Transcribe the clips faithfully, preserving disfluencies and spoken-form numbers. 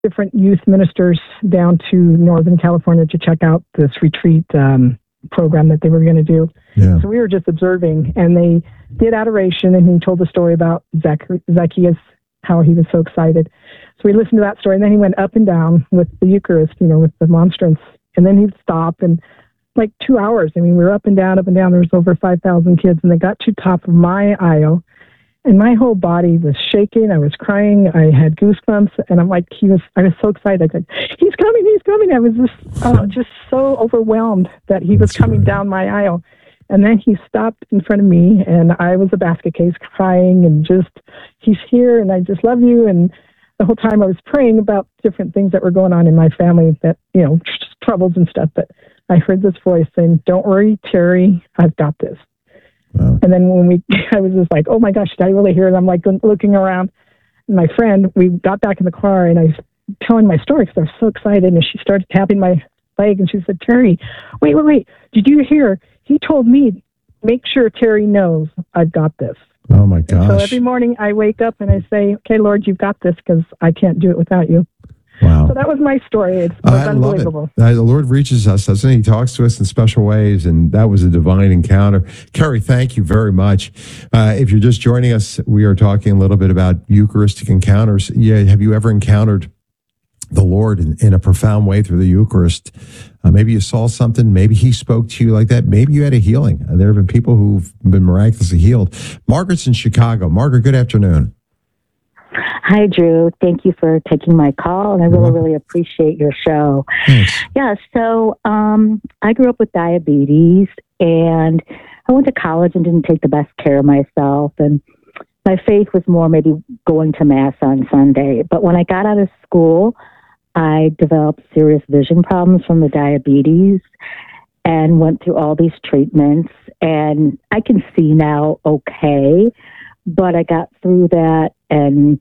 different youth ministers down to Northern California to check out this retreat um, program that they were going to do. Yeah. So we were just observing, and they did adoration, and he told the story about Zac- Zacchaeus, how he was so excited. So we listened to that story, and then he went up and down with the Eucharist, you know, with the monstrance, and then he'd stop, and like two hours. I mean, we were up and down, up and down. There was over five thousand kids, and they got to top of my aisle, and my whole body was shaking. I was crying. I had goosebumps, and I'm like, he was. I was so excited. I said, "He's coming! He's coming!" I was just, uh, just so overwhelmed that he was coming down my aisle. And then he stopped in front of me, and I was a basket case, crying, and just, he's here, and I just love you. And the whole time I was praying about different things that were going on in my family, that, you know, troubles and stuff. But I heard this voice saying, "Don't worry, Terry, I've got this." Wow. And then when we, I was just like, "Oh my gosh, did I really hear it?" I'm like looking around. And my friend, we got back in the car, and I was telling my story because I was so excited. And she started tapping my leg, and she said, "Terry, wait, wait, wait. Did you hear? He told me, make sure Terry knows I've got this." Oh my gosh. And so every morning I wake up and I say, "Okay, Lord, you've got this, because I can't do it without you." Wow. So that was my story. It was I unbelievable. Love it. Uh, the Lord reaches us, doesn't he? He talks to us in special ways, and that was a divine encounter. Carrie, thank you very much. Uh, if you're just joining us, we are talking a little bit about Eucharistic encounters. Yeah, have you ever encountered the Lord in, in a profound way through the Eucharist? Uh, maybe you saw something. Maybe he spoke to you like that. Maybe you had a healing. Uh, there have been people who've been miraculously healed. Margaret's in Chicago. Margaret, good afternoon. Hi, Drew. Thank you for taking my call, and I really, really appreciate your show. Thanks. Yeah, so um, I grew up with diabetes, and I went to college and didn't take the best care of myself, and my faith was more maybe going to Mass on Sunday. But when I got out of school, I developed serious vision problems from the diabetes and went through all these treatments, and I can see now okay, but I got through that, and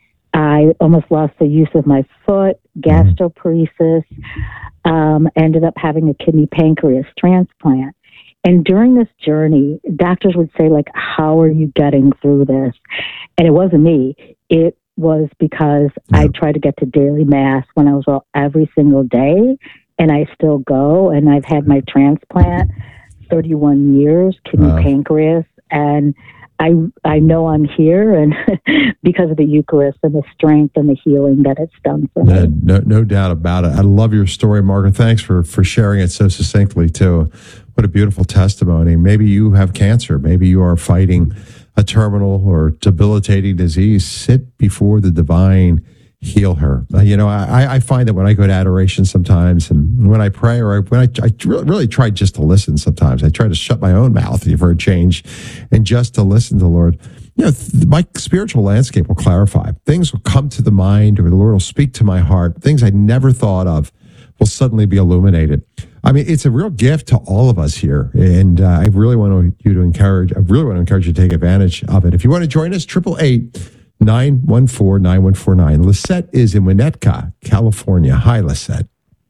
I almost lost the use of my foot, gastroparesis, um, ended up having a kidney pancreas transplant. And during this journey, doctors would say, like, "How are you getting through this?" And it wasn't me. It was because I tried to get to daily Mass when I was well every single day, and I still go. And I've had my transplant thirty-one years, kidney Wow. pancreas, and I I know I'm here, and because of the Eucharist and the strength and the healing that it's done for me. No, no, no doubt about it. I love your story, Margaret. Thanks for, for sharing it so succinctly, too. What a beautiful testimony. Maybe you have cancer. Maybe you are fighting a terminal or debilitating disease. Sit before the divine, heal her. Uh, you know, I, I find that when I go to adoration sometimes, and when I pray, or I, when I, I really, really try just to listen sometimes. I try to shut my own mouth for a change and just to listen to the Lord. You know, th- my spiritual landscape will clarify. Things will come to the mind, or the Lord will speak to my heart. Things I never thought of will suddenly be illuminated. I mean, it's a real gift to all of us here, and uh, I really want you to encourage. I really want to encourage you to take advantage of it. If you want to join us, triple eight nine one four nine one four nine. Lisette is in Winnetka, California. Hi, Lisette.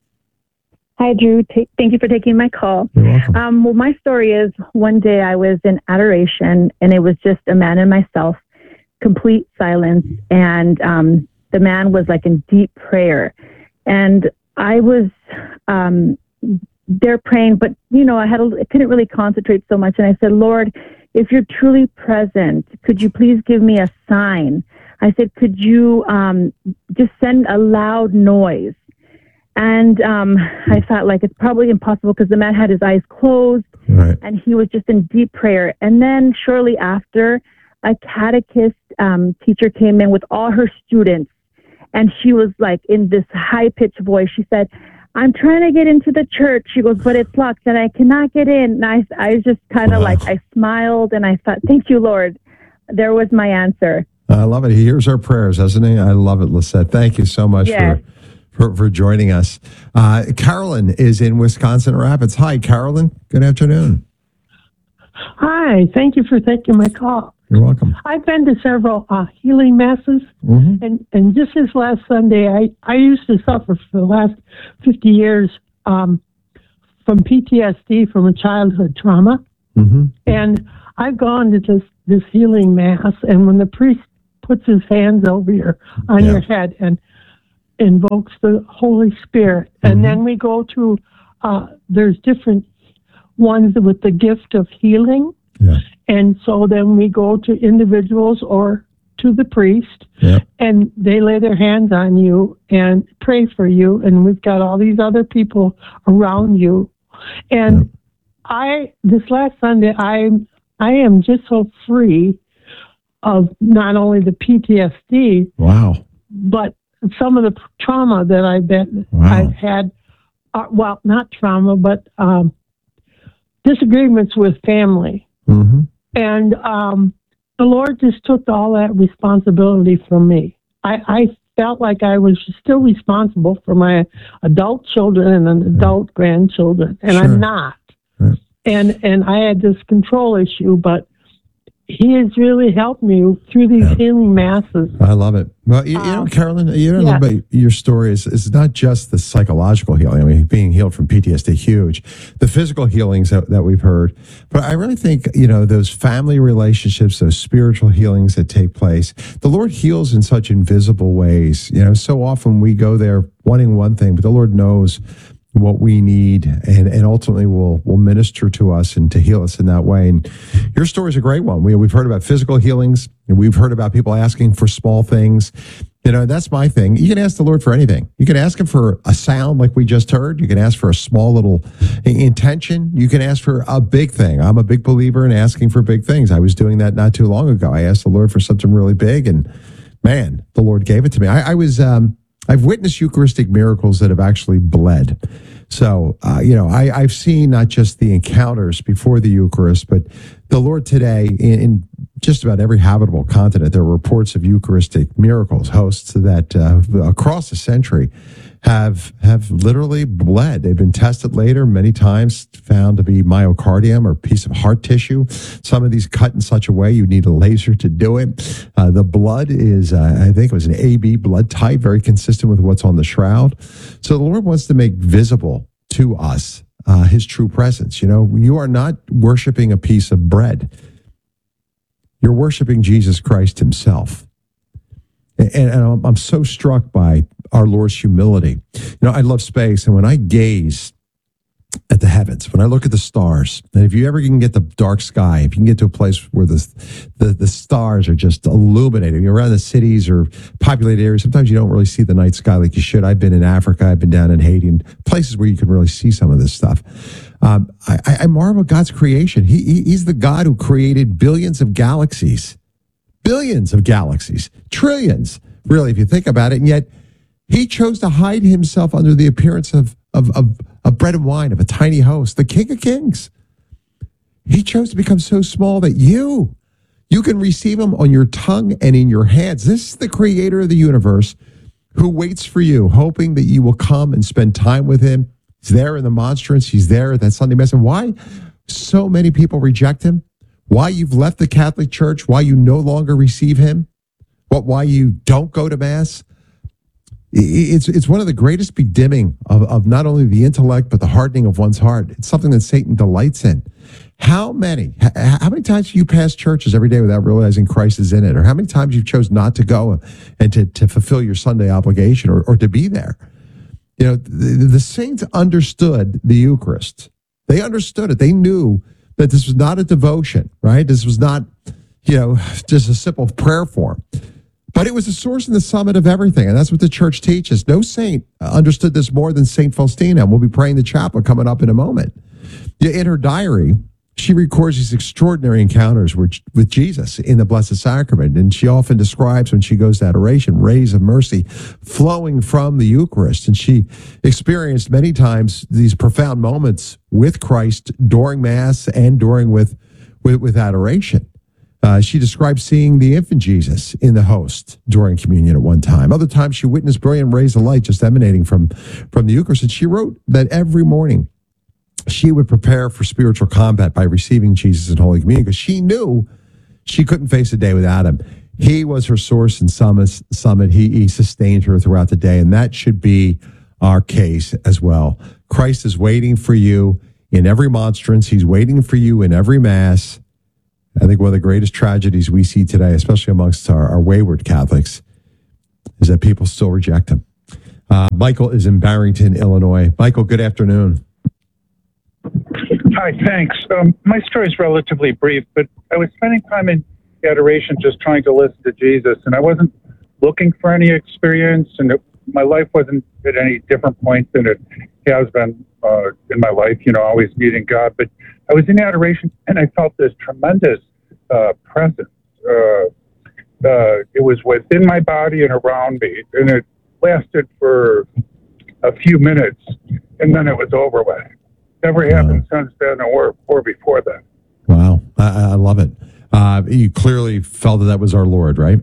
Hi, Drew. T- thank you for taking my call. You're welcome. Um, well, my story is one day I was in adoration, and it was just a man and myself, complete silence, and um, the man was like in deep prayer, and I was um, there praying, but you know, I had a, I couldn't really concentrate so much, and I said, "Lord, if you're truly present, could you please give me a sign?" I said, "Could you um, just send a loud noise?" And um, I thought, like, it's probably impossible because the man had his eyes closed, Right. and he was just in deep prayer. And then shortly after, a catechist um, teacher came in with all her students, and she was like in this high-pitched voice. She said, "I'm trying to get into the church." She goes, "But it's locked and I cannot get in." And I, I just kind of Wow. like, I smiled and I thought, "Thank you, Lord." There was my answer. I love it. He hears our prayers, doesn't he? I love it, Lisette. Thank you so much Yes. for, for, for joining us. Uh, Carolyn is in Wisconsin Rapids. Hi, Carolyn. Good afternoon. Hi, thank you for taking my call. You're welcome. I've been to several uh, healing masses, Mm-hmm. and, and just this last Sunday, I, I used to suffer for the last fifty years um, from P T S D from a childhood trauma. Mm-hmm. And I've gone to this, this healing mass, and when the priest puts his hands over your on Yeah. your head, and invokes the Holy Spirit. And Mhm. then we go to, uh, there's different ones with the gift of healing. Yeah. And so then we go to individuals or to the priest, Yeah. and they lay their hands on you and pray for you. And we've got all these other people around you. And Yeah. I, this last Sunday, I, I am just so free of not only the P T S D, Wow. but some of the trauma that I've been, Wow. I've had, uh, well, not trauma, but um, disagreements with family. Mm-hmm. And um, the Lord just took all that responsibility from me. I, I felt like I was still responsible for my adult children and adult grandchildren, and Sure. I'm not. Right. And and I had this control issue, but He has really helped me through these Yeah. healing masses. I love it. Well, you, you know, Um, Carolyn, you know, yeah. about your story is it's not just the psychological healing. I mean, being healed from P T S D, huge. The physical healings that, that we've heard, but I really think you know those family relationships, those spiritual healings that take place. The Lord heals in such invisible ways. You know, so often we go there wanting one thing, but the Lord knows what we need and, and ultimately will will minister to us and to heal us in that way. And your story is a great one. We, we've heard about physical healings, and we've heard about people asking for small things. You know, that's my thing. You can ask the Lord for anything. You can ask him for a sound like we just heard. You can ask for a small little intention. You can ask for a big thing. I'm a big believer in asking for big things. I was doing that not too long ago. I asked the Lord for something really big, and man, the Lord gave it to me. I, I was, um, I've witnessed Eucharistic miracles that have actually bled. So, uh, you know, I, I've seen not just the encounters before the Eucharist, but the Lord today in, in just about every habitable continent, there are reports of Eucharistic miracles, hosts that uh, across the century have have literally bled. They've been tested later, many times found to be myocardium or piece of heart tissue. Some of these cut in such a way you need a laser to do it. Uh, the blood is, uh, I think it was an A B blood type, very consistent with what's on the shroud. So the Lord wants to make visible to us uh, his true presence. You know, you are not worshiping a piece of bread. You're worshiping Jesus Christ himself. And, and I'm, I'm so struck by our Lord's humility. You know, I love space, and when I gaze at the heavens, when I look at the stars, and if you ever can get the dark sky, if you can get to a place where the the, the stars are just illuminating, you're around the cities or populated areas, sometimes you don't really see the night sky like you should. I've been in Africa, I've been down in Haiti, and places where you can really see some of this stuff. Um, I, I marvel at God's creation. He, he He's the God who created billions of galaxies. Billions of galaxies, trillions, really, if you think about it. And yet he chose to hide himself under the appearance of, of, of, of bread and wine, of a tiny host, the King of Kings. He chose to become so small that you, you can receive him on your tongue and in your hands. This is the creator of the universe who waits for you, hoping that you will come and spend time with him. He's there in the monstrance. He's there at that Sunday Mass. And why so many people reject him? Why you've left the Catholic Church, why you no longer receive him, what why you don't go to Mass. It's it's one of the greatest bedimming of, of not only the intellect, but the hardening of one's heart. It's something that Satan delights in. How many, how many times do you pass churches every day without realizing Christ is in it? Or how many times you chose not to go and to, to fulfill your Sunday obligation or, or to be there? You know, the, the saints understood the Eucharist. They understood it. They knew that this was not a devotion, right? This was not, you know, just a simple prayer form. But it was the source and the summit of everything. And that's what the church teaches. No saint understood this more than Saint Faustina. And we'll be praying the chaplet coming up in a moment. In her diary, she records these extraordinary encounters with, with Jesus in the Blessed Sacrament. And she often describes when she goes to adoration, rays of mercy flowing from the Eucharist. And she experienced many times these profound moments with Christ during Mass and during with, with, with adoration. Uh, she described seeing the infant Jesus in the host during communion at one time. Other times she witnessed brilliant rays of light just emanating from, from the Eucharist. And she wrote that every morning she would prepare for spiritual combat by receiving Jesus in Holy Communion because she knew she couldn't face a day without him. He was her source and summit. summit. He, he sustained her throughout the day, and that should be our case as well. Christ is waiting for you in every monstrance. He's waiting for you in every Mass. I think one of the greatest tragedies we see today, especially amongst our, our wayward Catholics, is that people still reject him. Uh, Michael is in Barrington, Illinois. Michael, good afternoon. Hi, thanks. Um, my story is relatively brief, but I was spending time in adoration just trying to listen to Jesus, and I wasn't looking for any experience, and it, my life wasn't at any different point than it has been uh, in my life, you know, always needing God. But I was in adoration, and I felt this tremendous uh, presence. Uh, uh, it was within my body and around me, and it lasted for a few minutes, and then it was over with. Never happened wow. since then or, or before that. Wow. I, I love it. Uh, you clearly felt that that was our Lord, right?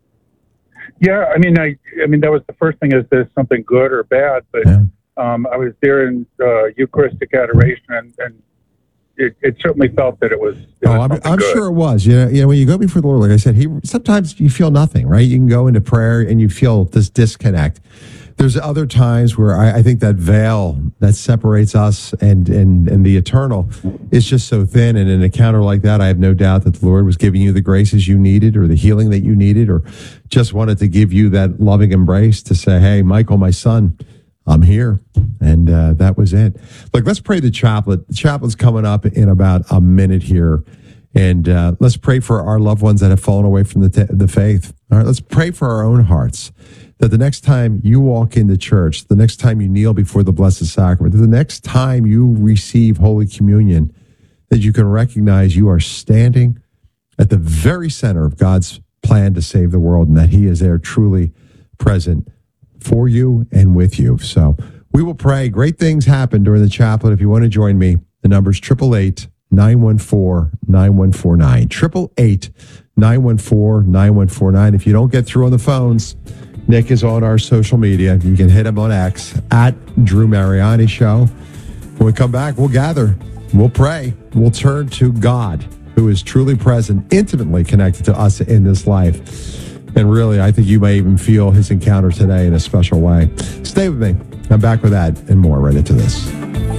Yeah. I mean, I, I mean, that was the first thing. Is this something good or bad? But yeah. um, I was there in uh, Eucharistic adoration, and, and it, it certainly felt that it was. It oh, was I'm, I'm good. sure it was. You know, you know, when you go before the Lord, like I said, he sometimes you feel nothing, right? You can go into prayer and you feel this disconnect. There's other times where I, I think that veil that separates us and, and, and the eternal is just so thin. And in an encounter like that, I have no doubt that the Lord was giving you the graces you needed or the healing that you needed, or just wanted to give you that loving embrace to say, hey, Michael, my son, I'm here. And uh, that was it. Look, let's pray the chaplet. The chaplet's coming up in about a minute here. And uh, let's pray for our loved ones that have fallen away from the, t- the faith. All right, let's pray for our own hearts. That the next time you walk into church, the next time you kneel before the Blessed Sacrament, the next time you receive Holy Communion, that you can recognize you are standing at the very center of God's plan to save the world, and that he is there truly present for you and with you. So we will pray. Great things happen during the chaplet. If you want to join me, the number is eight eight eight, nine one four, nine one four nine. eight eight eight, nine one four, nine one four nine. If you don't get through on the phones, Nick is on our social media. You can hit him on X at Drew Mariani Show. When we come back, we'll gather, we'll pray, we'll turn to God, who is truly present, intimately connected to us in this life. And really, I think you may even feel his encounter today in a special way. Stay with me. I'm back with that and more right into this.